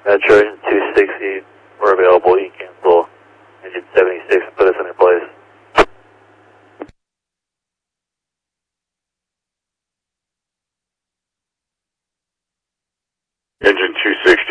Trojan 260, we're available. You can cancel engine 76 and put us in your place. Engine 260.